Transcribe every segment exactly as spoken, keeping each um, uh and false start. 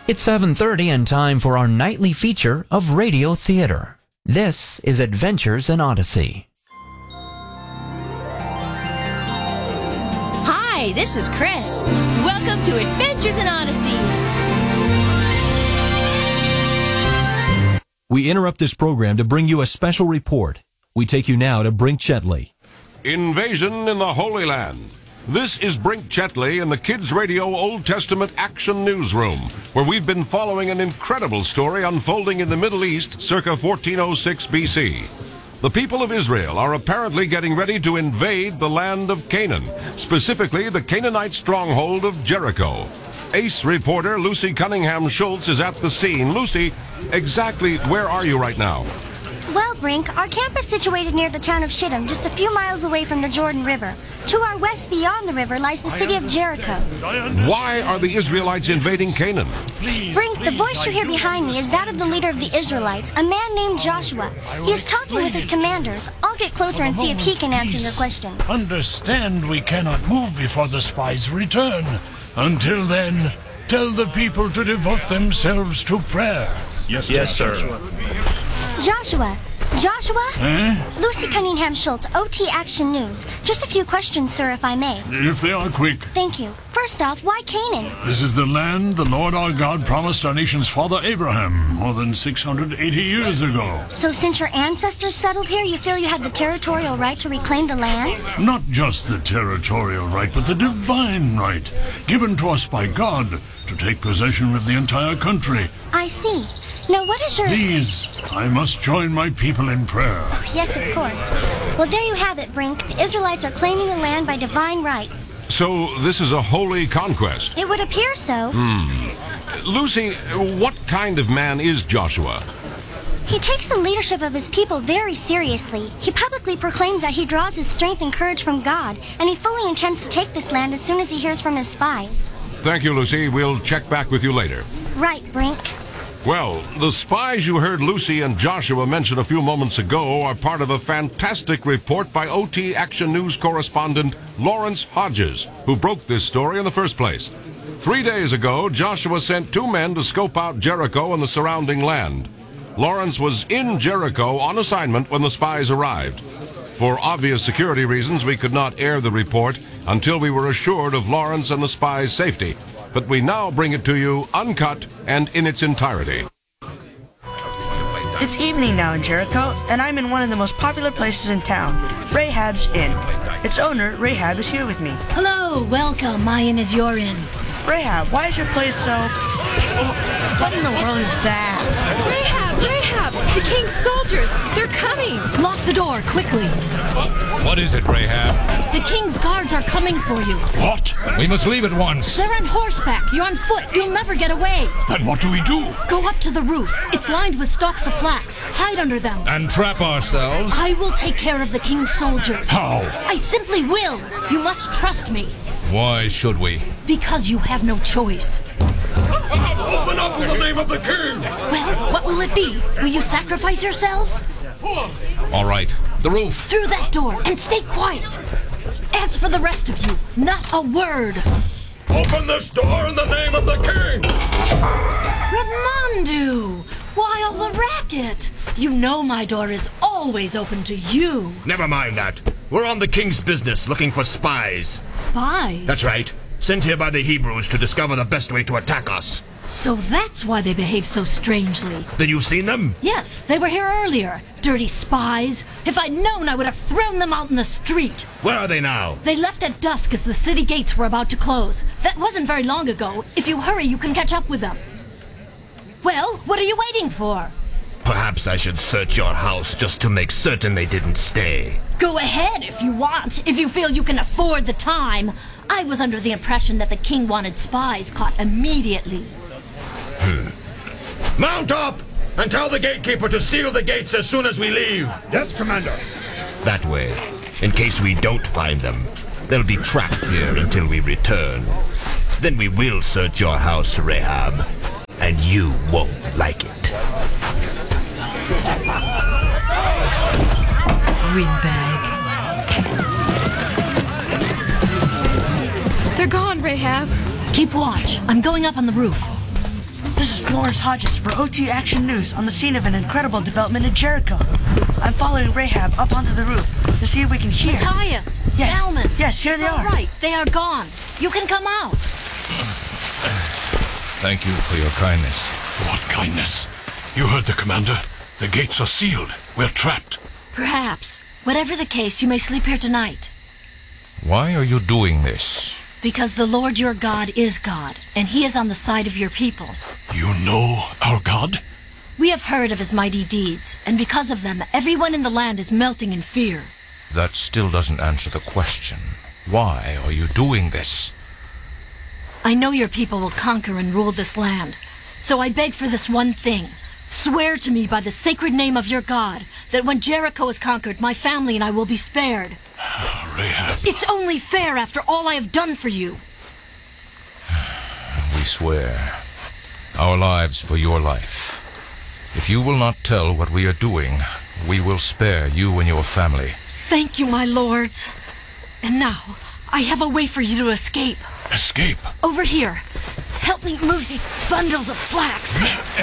It's seven thirty and time for our nightly feature of radio theater. This is Adventures in Odyssey. Hi, this is Chris. Welcome to Adventures in Odyssey. We interrupt this program to bring you a special report. We take you now to Brink Chetley. Invasion in the Holy Land. This is Brink Chetley in the Kids Radio Old Testament Action Newsroom, where we've been following an incredible story unfolding in the Middle East circa fourteen oh six B C. The people of Israel are apparently getting ready to invade the land of Canaan, specifically the Canaanite stronghold of Jericho. Ace reporter Lucy Cunningham Schultz is at the scene. Lucy, exactly where are you right now? Well, Brink, our camp is situated near the town of Shittim, just a few miles away from the Jordan River. To our west beyond the river lies the city of Jericho. Why are the Israelites invading Canaan? Brink, the voice you hear behind me is that of the leader of the Israelites, a man named Joshua. He is talking with his commanders. I'll get closer and see if he can answer your question. Understand we cannot move before the spies return. Until then, tell the people to devote themselves to prayer. Yes, yes, sir. Joshua, Joshua? Eh? Lucy Cunningham Schultz, O T Action News. Just a few questions, sir, if I may. If they are quick. Thank you. First off, why Canaan? This is the land the Lord our God promised our nation's father Abraham more than six hundred eighty years ago. So since your ancestors settled here, you feel you have the territorial right to reclaim the land? Not just the territorial right, but the divine right, given to us by God to take possession of the entire country. I see. Now, what is your... Please, I must join my people in prayer. Oh, yes, of course. Well, there you have it, Brink. The Israelites are claiming the land by divine right. So this is a holy conquest? It would appear so. Hmm. Lucy, what kind of man is Joshua? He takes the leadership of his people very seriously. He publicly proclaims that he draws his strength and courage from God, and he fully intends to take this land as soon as he hears from his spies. Thank you, Lucy. We'll check back with you later. Right, Brink. Well, the spies you heard Lucy and Joshua mention a few moments ago are part of a fantastic report by O T Action News correspondent Lawrence Hodges, who broke this story in the first place. Three days ago, Joshua sent two men to scope out Jericho and the surrounding land. Lawrence was in Jericho on assignment when the spies arrived. For obvious security reasons, we could not air the report until we were assured of Lawrence and the spies' safety. But we now bring it to you uncut and in its entirety. It's evening now in Jericho, and I'm in one of the most popular places in town, Rahab's Inn. Its owner, Rahab, is here with me. Hello, welcome. My inn is your inn. Rahab, why is your place so... What in the world is that? Rahab, Rahab, the king's soldiers, they're coming. Lock the door, quickly. What is it, Rahab? The king's guards are coming for you. What? We must leave at once. They're on horseback. You're on foot. You'll never get away. Then what do we do? Go up to the roof. It's lined with stalks of flax. Hide under them. And trap ourselves? I will take care of the king's soldiers. How? I simply will. You must trust me. Why should we? Because you have no choice. Open up in the name of the king! Well, what will it be? Will you sacrifice yourselves? All right. The roof. Through that door, and stay quiet. As for the rest of you, not a word. Open this door in the name of the king! Ramondu! Why all the racket? You know my door is always open to you. Never mind that. We're on the king's business, looking for spies. Spies? That's right. Sent here by the Hebrews to discover the best way to attack us. So that's why they behave so strangely. Then you've seen them? Yes, they were here earlier. Dirty spies. If I'd known, I would have thrown them out in the street. Where are they now? They left at dusk as the city gates were about to close. That wasn't very long ago. If you hurry, you can catch up with them. Well, what are you waiting for? Perhaps I should search your house just to make certain they didn't stay. Go ahead if you want, if you feel you can afford the time. I was under the impression that the king wanted spies caught immediately. Hmm. Mount up and tell the gatekeeper to seal the gates as soon as we leave. Yes, Commander. That way, in case we don't find them, they'll be trapped here until we return. Then we will search your house, Rahab, and you won't like it. Windbag. They're gone, Rahab. Keep watch. I'm going up on the roof. This Lawrence Hodges for O T Action News on the scene of an incredible development in Jericho. I'm following Rahab up onto the roof to see if we can hear. Matthias! Yes. Salmon! Yes, here they it's are. All right, they are gone. You can come out. Thank you for your kindness. What kindness? You heard the commander. The gates are sealed. We're trapped. Perhaps. Whatever the case, you may sleep here tonight. Why are you doing this? Because the Lord your God is God, and he is on the side of your people. You know our God? We have heard of his mighty deeds, and because of them, everyone in the land is melting in fear. That still doesn't answer the question. Why are you doing this? I know your people will conquer and rule this land, so I beg for this one thing. Swear to me by the sacred name of your God that when Jericho is conquered, my family and I will be spared. Rahab. It's only fair after all I have done for you. We swear. Our lives for your life. If you will not tell what we are doing, we will spare you and your family. Thank you, my lords. And now, I have a way for you to escape. Escape? Over here. Help me move these bundles of flax.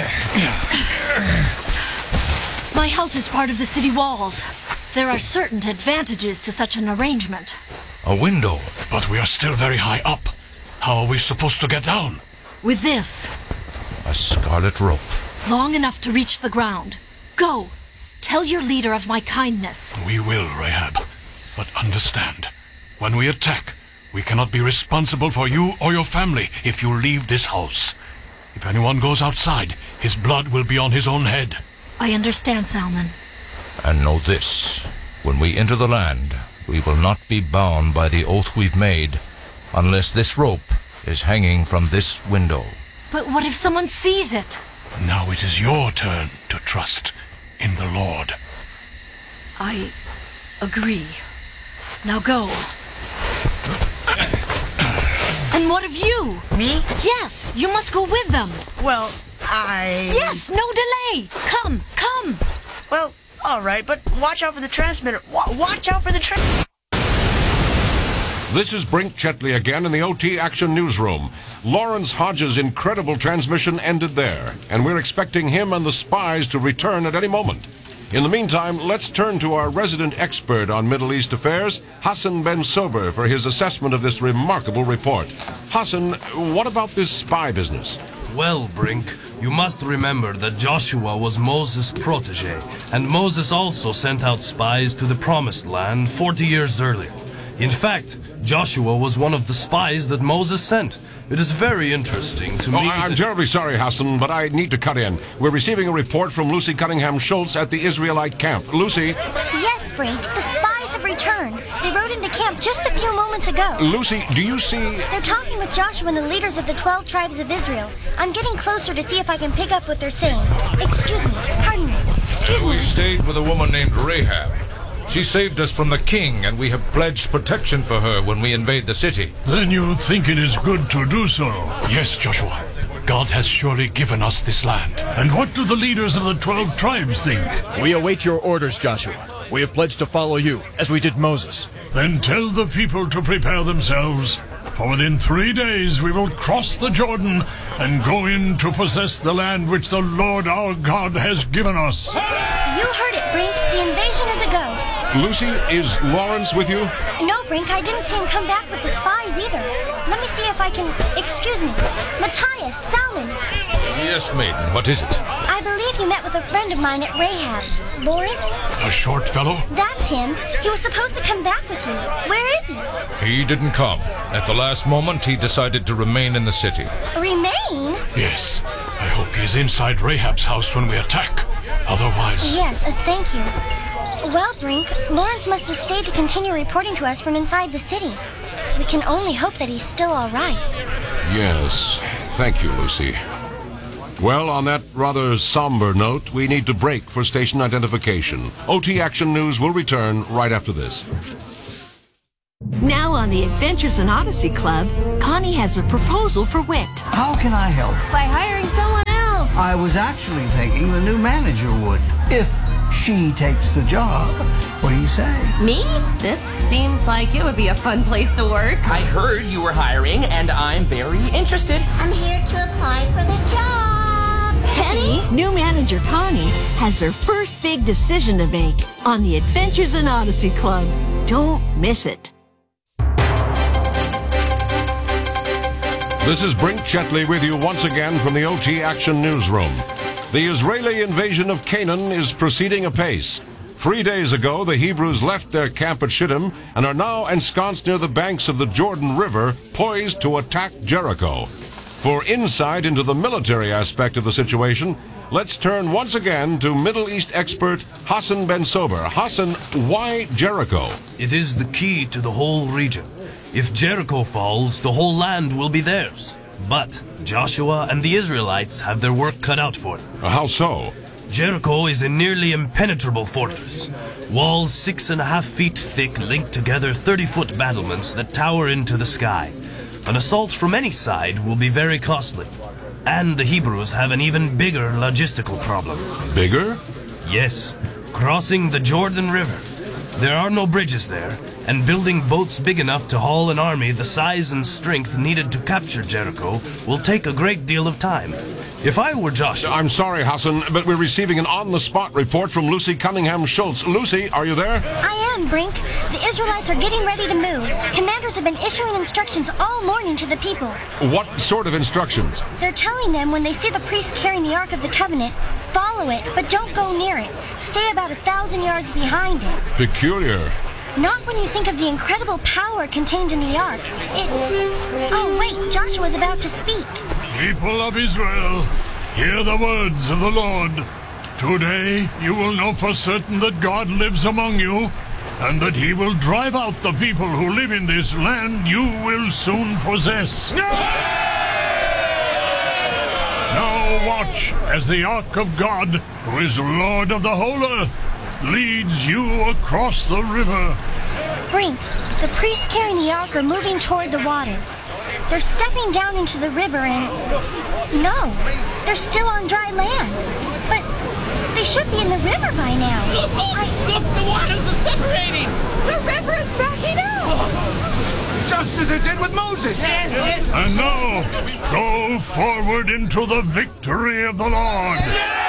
My house is part of the city walls. There are certain advantages to such an arrangement. A window? But we are still very high up. How are we supposed to get down? With this. A scarlet rope. Long enough to reach the ground. Go. Tell your leader of my kindness. We will, Rahab. But understand, when we attack, we cannot be responsible for you or your family if you leave this house. If anyone goes outside, his blood will be on his own head. I understand, Salmon. And know this. When we enter the land, we will not be bound by the oath we've made unless this rope is hanging from this window. But what if someone sees it? Now it is your turn to trust in the Lord. I agree. Now go. And what of you? Me? Yes, you must go with them. Well, I... Yes, no delay. Come, come. Well, all right, but watch out for the transmitter. Wa- watch out for the tra- This is Brink Chetley again in the O T Action Newsroom. Lawrence Hodges' incredible transmission ended there, and we're expecting him and the spies to return at any moment. In the meantime, let's turn to our resident expert on Middle East affairs, Hassan Ben Sober, for his assessment of this remarkable report. Hassan, what about this spy business? Well, Brink, you must remember that Joshua was Moses' protege, and Moses also sent out spies to the Promised Land forty years earlier. In fact, Joshua was one of the spies that Moses sent. It is very interesting to oh, me. I'm terribly sorry, Hassan, but I need to cut in. We're receiving a report from Lucy Cunningham Schultz at the Israelite camp. Lucy? Yes, Brink. The spies have returned. They rode into camp just a few moments ago. Lucy, do you see... They're talking with Joshua and the leaders of the twelve tribes of Israel. I'm getting closer to see if I can pick up what they're saying. Excuse me. Pardon me. Excuse me. We stayed with a woman named Rahab. She saved us from the king, and we have pledged protection for her when we invade the city. Then you think it is good to do so? Yes, Joshua. God has surely given us this land. And what do the leaders of the twelve tribes think? We await your orders, Joshua. We have pledged to follow you, as we did Moses. Then tell the people to prepare themselves. For within three days we will cross the Jordan and go in to possess the land which the Lord our God has given us. You heard it, Brink. The invasion is a go. Lucy, is Lawrence with you? No, Brink, I didn't see him come back with the spies either. Let me see if I can... Excuse me. Matthias, Salmon. Yes, maiden. What is it? I believe you met with a friend of mine at Rahab's. Lawrence? A short fellow? That's him. He was supposed to come back with you. Where is he? He didn't come. At the last moment, he decided to remain in the city. Remain? Yes. I hope he is inside Rahab's house when we attack. Otherwise... Yes, uh, thank you. Well, Brink, Lawrence must have stayed to continue reporting to us from inside the city. We can only hope that he's still all right. Yes. Thank you, Lucy. Well, on that rather somber note, we need to break for station identification. O T Action News will return right after this. Now on the Adventures in Odyssey Club, Connie has a proposal for Wit. How can I help? By hiring someone else. I was actually thinking the new manager would, if she takes the job. What do you say? Me? This seems like it would be a fun place to work. I heard you were hiring, and I'm very interested. I'm here to apply for the job. Penny? New manager Connie has her first big decision to make on the Adventures in Odyssey Club. Don't miss it. This is Brink Chetley with you once again from the O T Action Newsroom. The Israeli invasion of Canaan is proceeding apace. Three days ago, the Hebrews left their camp at Shittim and are now ensconced near the banks of the Jordan River, poised to attack Jericho. For insight into the military aspect of the situation, let's turn once again to Middle East expert Hassan Ben Sober. Hassan, why Jericho? It is the key to the whole region. If Jericho falls, the whole land will be theirs. But Joshua and the Israelites have their work cut out for them. How so? Jericho is a nearly impenetrable fortress. Walls six and a half feet thick link together thirty-foot battlements that tower into the sky. An assault from any side will be very costly. And the Hebrews have an even bigger logistical problem. Bigger? Yes. Crossing the Jordan River. There are no bridges there, and building boats big enough to haul an army the size and strength needed to capture Jericho will take a great deal of time. If I were Joshua... I'm sorry, Hassan, but we're receiving an on-the-spot report from Lucy Cunningham-Schultz. Lucy, are you there? I am, Brink. The Israelites are getting ready to move. Commanders have been issuing instructions all morning to the people. What sort of instructions? They're telling them when they see the priest carrying the Ark of the Covenant, follow it, but don't go near it. Stay about a thousand yards behind it. Peculiar. Not when you think of the incredible power contained in the Ark. It... Oh, wait, Joshua's about to speak. People of Israel, hear the words of the Lord. Today you will know for certain that God lives among you, and that he will drive out the people who live in this land you will soon possess. Now watch as the Ark of God, who is Lord of the whole earth, leads you across the river. Brink, the priests carrying the Ark are moving toward the water. They're stepping down into the river and... No, they're still on dry land. But they should be in the river by now. Look, look, I... look, the waters are separating. The river is backing up. Just as it did with Moses. Yes, yes. And now, go forward into the victory of the Lord.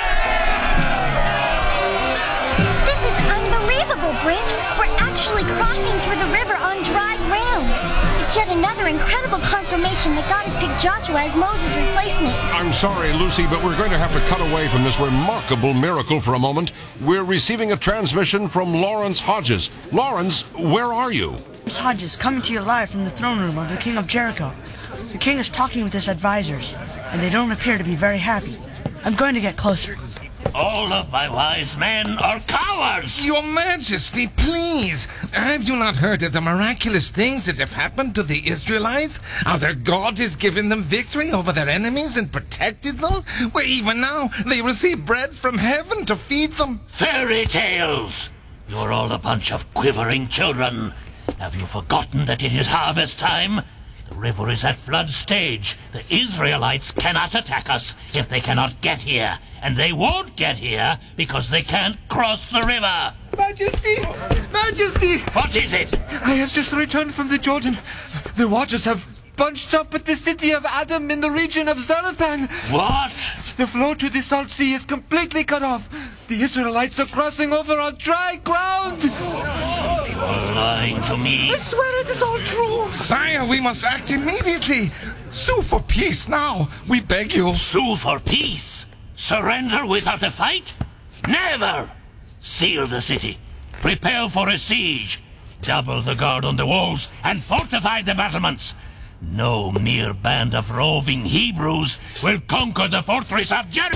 This is unbelievable, Brink. We're actually crossing through the river on dry ground. It's yet another incredible confirmation that God has picked Joshua as Moses' replacement. I'm sorry, Lucy, but we're going to have to cut away from this remarkable miracle for a moment. We're receiving a transmission from Lawrence Hodges. Lawrence, where are you? Lawrence Hodges, coming to you live from the throne room of the King of Jericho. The king is talking with his advisors, and they don't appear to be very happy. I'm going to get closer. All of my wise men are cowards! Your Majesty, please! Have you not heard of the miraculous things that have happened to the Israelites? How their God has given them victory over their enemies and protected them? Where even now they receive bread from heaven to feed them? Fairy tales! You're all a bunch of quivering children. Have you forgotten that it is harvest time? The river is at flood stage. The Israelites cannot attack us if they cannot get here. And they won't get here because they can't cross the river. Majesty! Majesty! What is it? I have just returned from the Jordan. The waters have bunched up at the city of Adam in the region of Zarethan. What? The flow to the Salt Sea is completely cut off. The Israelites are crossing over on dry ground. You're lying to me. I swear it is all true. Sire, we must act immediately. Sue for peace now. We beg you. Sue for peace? Surrender without a fight? Never! Seal the city. Prepare for a siege. Double the guard on the walls and fortify the battlements. No mere band of roving Hebrews will conquer the fortress of Jericho.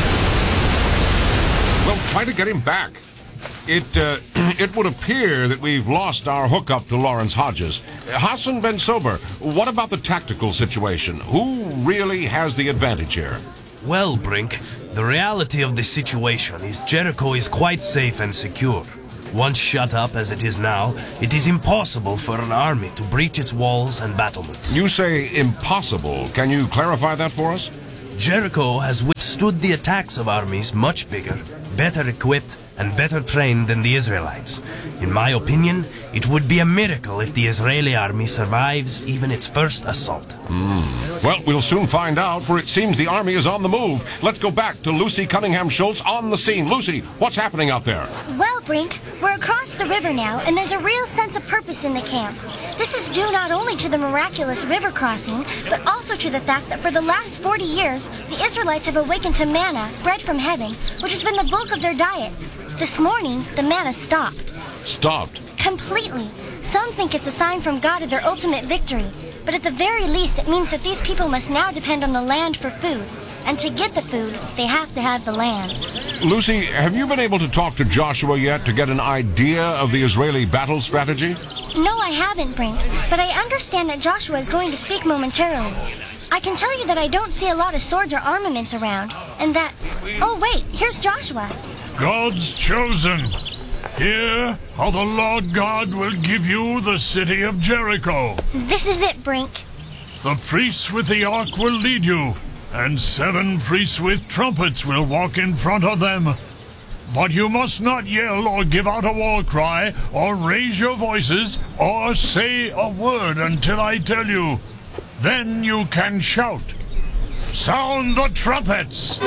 Well, try to get him back. It uh, it would appear that we've lost our hookup to Lawrence Hodges. Hassan Ben Sober, what about the tactical situation? Who really has the advantage here? Well, Brink, the reality of the situation is Jericho is quite safe and secure. Once shut up as it is now, it is impossible for an army to breach its walls and battlements. You say impossible. Can you clarify that for us? Jericho has withstood the attacks of armies much bigger, better equipped, and better trained than the Israelites. In my opinion, it would be a miracle if the Israeli army survives even its first assault. Mm. Well, we'll soon find out, for it seems the army is on the move. Let's go back to Lucy Cunningham Schultz on the scene. Lucy, what's happening out there? Well, Brink, we're across the river now, and there's a real sense of purpose in the camp. This is due not only to the miraculous river crossing, but also to the fact that for the last forty years, the Israelites have awakened to manna, bread from heaven, which has been the bulk of their diet. This morning, the manna stopped. Stopped? Completely. Some think it's a sign from God of their ultimate victory, but at the very least, it means that these people must now depend on the land for food. And to get the food, they have to have the land. Lucy, have you been able to talk to Joshua yet to get an idea of the Israeli battle strategy? No, I haven't, Brink, but I understand that Joshua is going to speak momentarily. I can tell you that I don't see a lot of swords or armaments around, and that... Oh, wait, here's Joshua. God's chosen. Hear how the Lord God will give you the city of Jericho. This is it, Brink. The priests with the ark will lead you, and seven priests with trumpets will walk in front of them. But you must not yell or give out a war cry, or raise your voices, or say a word until I tell you. Then you can shout. Sound the trumpets!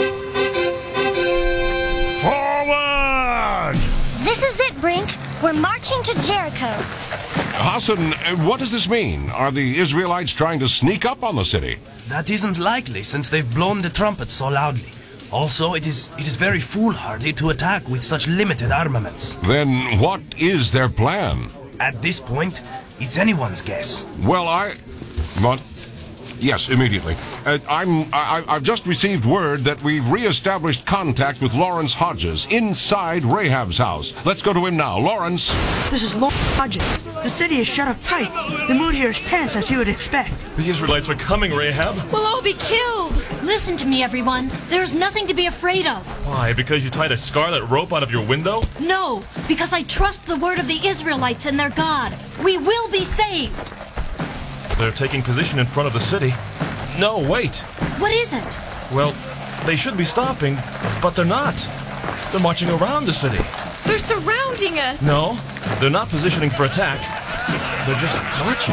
Forward! This is it, Brink. We're marching to Jericho. Hassan, what does this mean? Are the Israelites trying to sneak up on the city? That isn't likely, since they've blown the trumpets so loudly. Also, it is it is very foolhardy to attack with such limited armaments. Then what is their plan? At this point, it's anyone's guess. Well, I... But... Yes, immediately. Uh, I'm, I, I've just received word that we've re-established contact with Lawrence Hodges inside Rahab's house. Let's go to him now. Lawrence. This is Lawrence Hodges. The city is shut up tight. The mood here is tense, as you would expect. The Israelites are coming, Rahab. We'll all be killed. Listen to me, everyone. There's nothing to be afraid of. Why? Because you tied a scarlet rope out of your window? No, because I trust the word of the Israelites and their God. We will be saved. They're taking position in front of the city. No, wait. What is it? Well, they should be stopping, but they're not. They're marching around the city. They're surrounding us. No, they're not positioning for attack. They're just marching.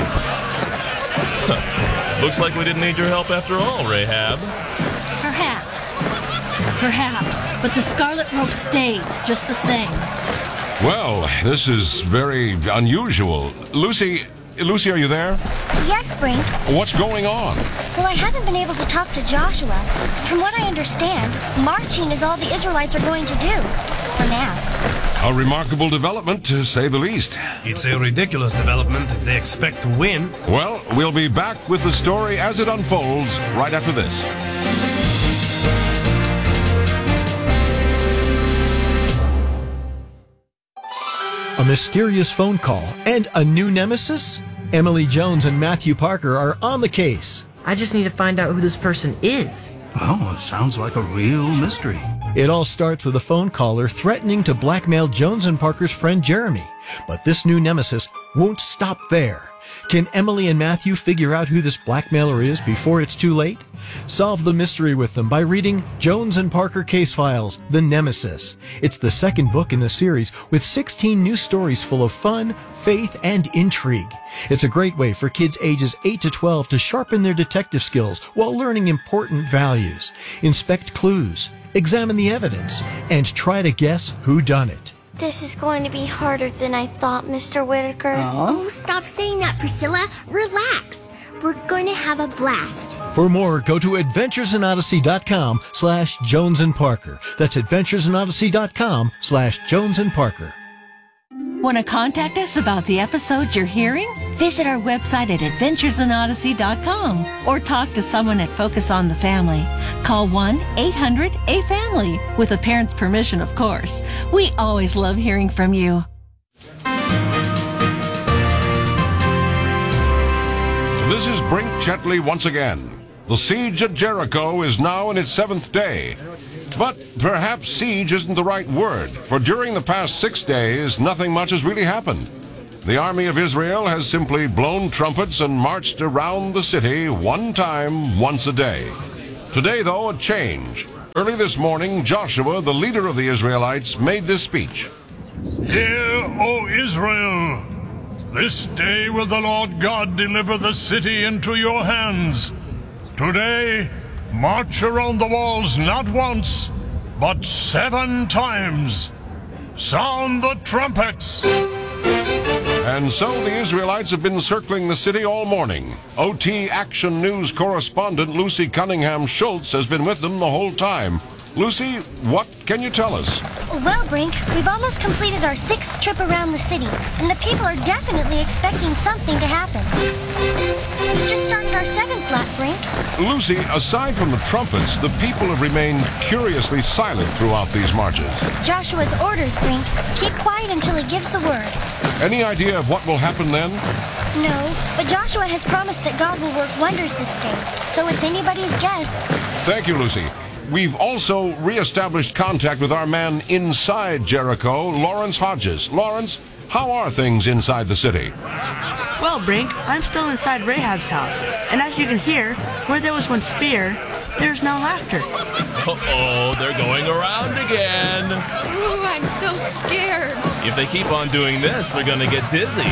Looks like we didn't need your help after all, Rahab. Perhaps. Perhaps. But the scarlet rope stays just the same. Well, this is very unusual. Lucy... Lucy, are you there? Yes, Brink. What's going on? Well, I haven't been able to talk to Joshua. From what I understand, marching is all the Israelites are going to do. For now. A remarkable development, to say the least. It's a ridiculous development if they expect to win. Well, we'll be back with the story as it unfolds right after this. A mysterious phone call and a new nemesis? Emily Jones and Matthew Parker are on the case. I just need to find out who this person is. Oh, it sounds like a real mystery. It all starts with a phone caller threatening to blackmail Jones and Parker's friend Jeremy. But this new nemesis won't stop there. Can Emily and Matthew figure out who this blackmailer is before it's too late? Solve the mystery with them by reading Jones and Parker Case Files, The Nemesis. It's the second book in the series with sixteen new stories full of fun, faith, and intrigue. It's a great way for kids ages eight to twelve to sharpen their detective skills while learning important values. Inspect clues, examine the evidence, and try to guess who done it. This is going to be harder than I thought, Mister Whitaker. Oh, stop saying that, Priscilla. Relax. We're going to have a blast. For more, go to adventuresinodyssey.com slash Jones and Parker. That's adventuresinodyssey.com slash Jones and Parker. Want to contact us about the episodes you're hearing? Visit our website at adventures in odyssey dot com or talk to someone at Focus on the Family. Call one eight hundred A family with a parent's permission, of course. We always love hearing from you. This is Brink Chetley once again. The siege at Jericho is now in its seventh day. But perhaps siege isn't the right word, for during the past six days, nothing much has really happened. The army of Israel has simply blown trumpets and marched around the city one time, once a day. Today, though, a change. Early this morning, Joshua, the leader of the Israelites, made this speech. Hear, O Israel, this day will the Lord God deliver the city into your hands. Today, march around the walls not once, but seven times. Sound the trumpets. And so the Israelites have been circling the city all morning. O T Action News correspondent Lucy Cunningham Schultz has been with them the whole time. Lucy, what can you tell us? Well, Brink, we've almost completed our sixth trip around the city, and the people are definitely expecting something to happen. We've just started our seventh lap, Brink. Lucy, aside from the trumpets, the people have remained curiously silent throughout these marches. Joshua's orders, Brink. Keep quiet until he gives the word. Any idea of what will happen then? No, but Joshua has promised that God will work wonders this day, so it's anybody's guess. Thank you, Lucy. We've also re-established contact with our man inside Jericho, Lawrence Hodges. Lawrence, how are things inside the city? Well, Brink, I'm still inside Rahab's house, and as you can hear, where there was once fear, there's now laughter. Uh-oh, they're going around again. Ooh, I'm so scared. If they keep on doing this, they're gonna get dizzy.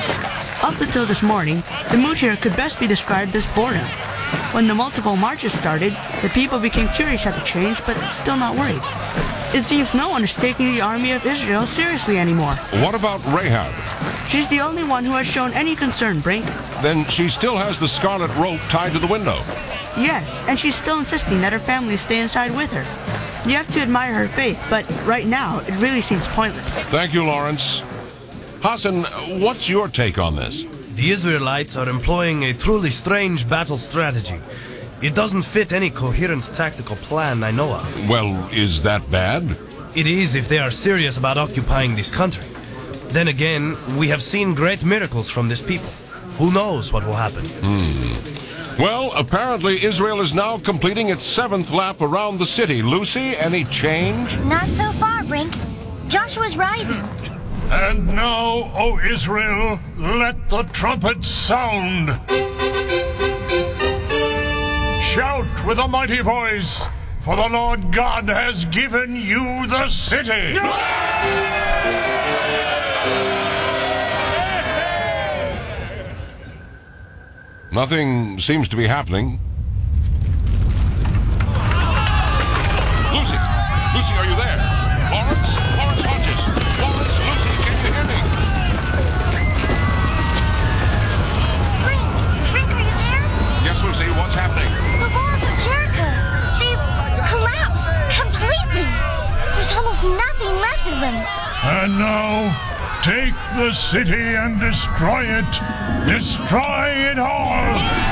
Up until this morning, the mood here could best be described as boredom. When the multiple marches started, the people became curious at the change, but still not worried. It seems no one is taking the army of Israel seriously anymore. What about Rahab? She's the only one who has shown any concern, Brink. Then she still has the scarlet rope tied to the window. Yes, and she's still insisting that her family stay inside with her. You have to admire her faith, but right now, it really seems pointless. Thank you, Lawrence. Hassan, what's your take on this? The Israelites are employing a truly strange battle strategy. It doesn't fit any coherent tactical plan I know of. Well, is that bad? It is if they are serious about occupying this country. Then again, we have seen great miracles from this people. Who knows what will happen? Hmm. Well, apparently Israel is now completing its seventh lap around the city. Lucy, any change? Not so far, Brink. Joshua's rising. And now, O Israel, let the trumpets sound. Shout with a mighty voice, for the Lord God has given you the city. Nothing seems to be happening. Lucy! Lucy, are you there? Lawrence? Lawrence Hodges! Lawrence, Lucy, can you hear me? Brink! Brink, are you there? Yes, Lucy, what's happening? The walls of Jericho! They've collapsed completely! There's almost nothing left of them. And now, take the city and destroy it. Destroy it all!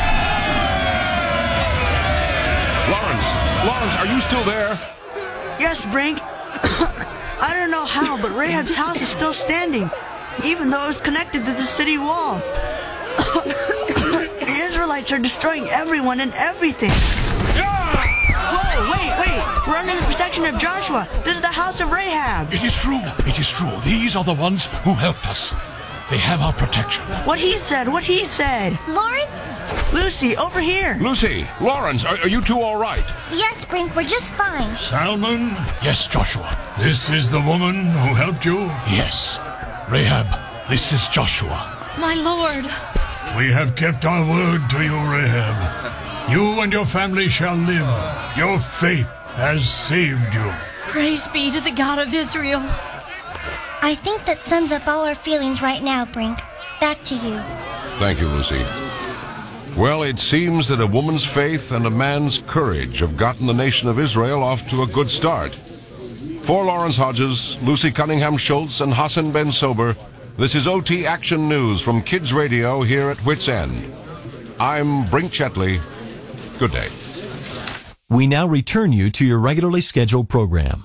Lawrence! Lawrence, are you still there? Yes, Brink. I don't know how, but Rahab's house is still standing, even though it was connected to the city walls. The Israelites are destroying everyone and everything. Whoa, wait, wait! We're under the protection of Joshua. This is the house of Rahab. It is true. It is true. These are the ones who helped us. They have our protection. What he said, what he said. Lawrence? Lucy, over here. Lucy, Lawrence, are, are you two all right? Yes, Brink, we're just fine. Salmon? Yes, Joshua. This is the woman who helped you? Yes. Rahab, this is Joshua. My lord. We have kept our word to you, Rahab. You and your family shall live. Your faith has saved you. Praise be to the God of Israel. I think that sums up all our feelings right now, Brink. Back to you. Thank you, Lucy. Well, it seems that a woman's faith and a man's courage have gotten the nation of Israel off to a good start. For Lawrence Hodges, Lucy Cunningham Schultz, and Hassan Ben Sober, this is O T Action News from Kids Radio here at Whit's End. I'm Brink Chetley. Good day. We now return you to your regularly scheduled program.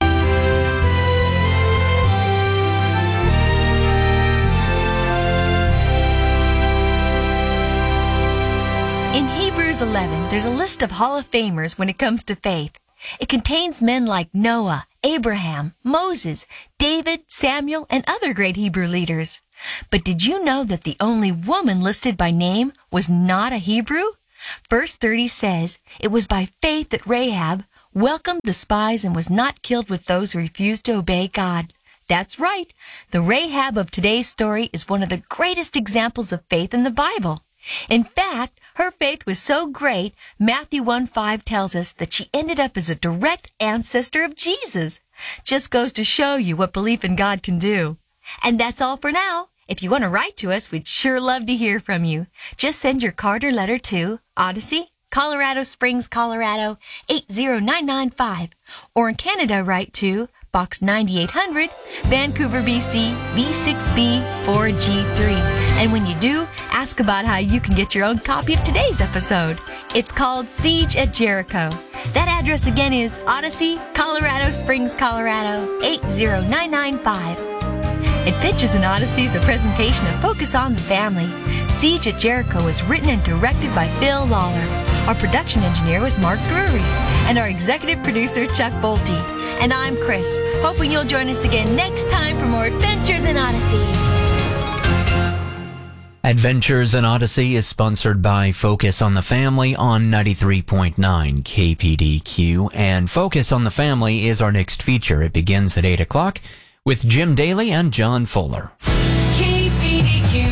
In Hebrews eleven, there's a list of Hall of Famers when it comes to faith. It contains men like Noah, Abraham, Moses, David, Samuel, and other great Hebrew leaders. But did you know that the only woman listed by name was not a Hebrew? Verse thirty says, it was by faith that Rahab, welcomed the spies and was not killed with those who refused to obey God. That's right. The Rahab of today's story is one of the greatest examples of faith in the Bible. In fact, her faith was so great, Matthew one five tells us that she ended up as a direct ancestor of Jesus. Just goes to show you what belief in God can do. And that's all for now. If you want to write to us, we'd sure love to hear from you. Just send your card or letter to Odyssey, Colorado Springs, Colorado, eight zero nine nine five. Or in Canada, write to Box ninety-eight hundred, Vancouver, B C, V six B four G three. And when you do, ask about how you can get your own copy of today's episode. It's called Siege at Jericho. That address again is Odyssey, Colorado Springs, Colorado, eight zero nine nine five. Adventures in Odyssey is a presentation of Focus on the Family. Siege at Jericho was written and directed by Phil Lawler. Our production engineer was Mark Drury. And our executive producer, Chuck Bolte. And I'm Chris, hoping you'll join us again next time for more Adventures in Odyssey. Adventures in Odyssey is sponsored by Focus on the Family on ninety-three point nine K P D Q. And Focus on the Family is our next feature. It begins at eight o'clock with Jim Daly and John Fuller. K P D Q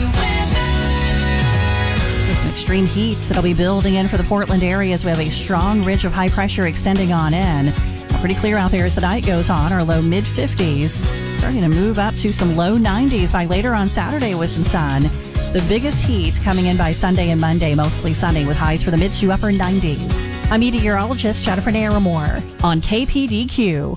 weather. Some extreme heats that'll be building in for the Portland area as we have a strong ridge of high pressure extending on in. Pretty clear out there as the night goes on. Our low mid fifties, starting to move up to some low nineties by later on Saturday with some sun. The biggest heat coming in by Sunday and Monday, mostly sunny with highs for the mid to upper nineties. I'm meteorologist Jennifer Naramore on K P D Q.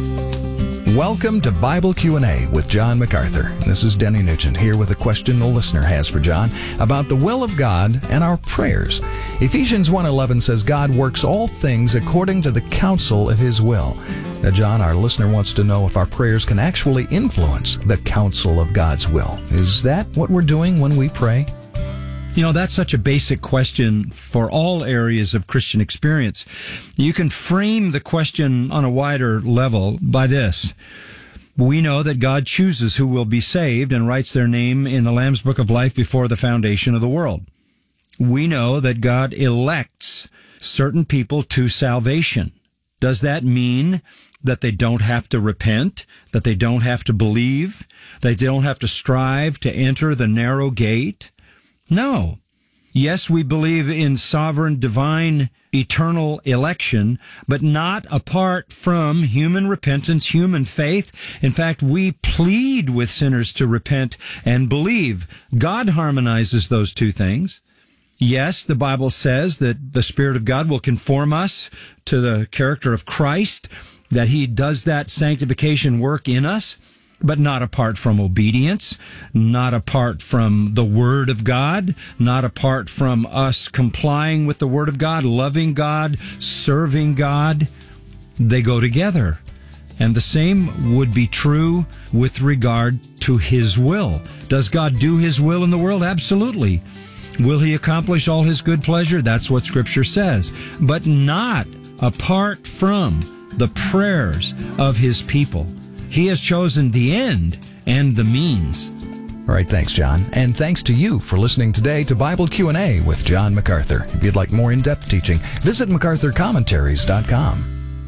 Welcome to Bible Q and A with John MacArthur. This is Denny Nugent here with a question a listener has for John about the will of God and our prayers. Ephesians one eleven says God works all things according to the counsel of His will. Now, John, our listener wants to know if our prayers can actually influence the counsel of God's will. Is that what we're doing when we pray? You know, that's such a basic question for all areas of Christian experience. You can frame the question on a wider level by this. We know that God chooses who will be saved and writes their name in the Lamb's Book of Life before the foundation of the world. We know that God elects certain people to salvation. Does that mean that they don't have to repent, that they don't have to believe, they don't have to strive to enter the narrow gate? No. Yes, we believe in sovereign, divine, eternal election, but not apart from human repentance, human faith. In fact, we plead with sinners to repent and believe. God harmonizes those two things. Yes, the Bible says that the Spirit of God will conform us to the character of Christ, that He does that sanctification work in us, but not apart from obedience, not apart from the Word of God, not apart from us complying with the Word of God, loving God, serving God. They go together. And the same would be true with regard to His will. Does God do His will in the world? Absolutely. Will He accomplish all His good pleasure? That's what Scripture says. But not apart from the prayers of His people. He has chosen the end and the means. All right, thanks, John. And thanks to you for listening today to Bible Q and A with John MacArthur. If you'd like more in-depth teaching, visit macarthur commentaries dot com.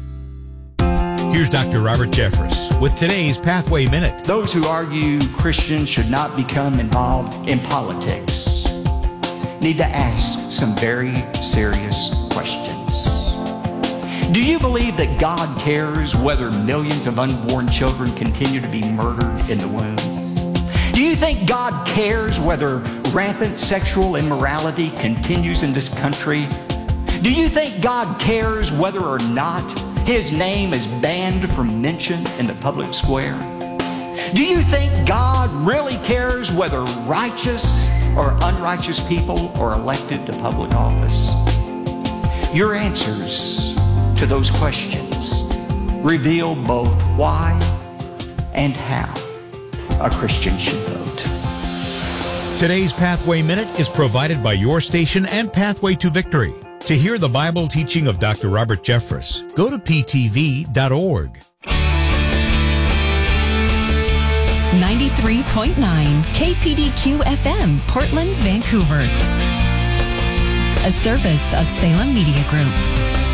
Here's Doctor Robert Jeffress with today's Pathway Minute. Those who argue Christians should not become involved in politics need to ask some very serious questions. Do you believe that God cares whether millions of unborn children continue to be murdered in the womb? Do you think God cares whether rampant sexual immorality continues in this country? Do you think God cares whether or not His name is banned from mention in the public square? Do you think God really cares whether righteous or unrighteous people are elected to public office? Your answers to those questions reveal both why and how a Christian should vote. Today's Pathway Minute is provided by your station and Pathway to Victory. To hear the Bible teaching of Doctor Robert Jeffress, go to p t v dot org. ninety-three point nine K P D Q F M, Portland, Vancouver. A service of Salem Media Group.